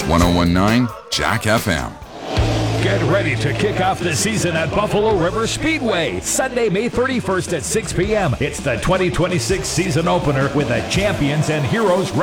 News 1019 Jack FM. Get ready to kick off the season at Buffalo River Speedway, Sunday, May 31st at 6 p.m. It's the 2026 season opener with the Champions and Heroes